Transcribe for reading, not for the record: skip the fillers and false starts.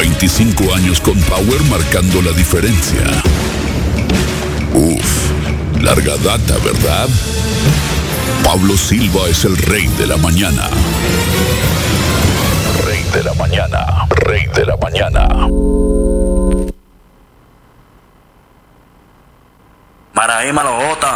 25 años con Power marcando la diferencia. Larga data, ¿verdad? Pablo Silva es el rey de la mañana. Rey de la mañana. Rey de la mañana. Maraí Malojota.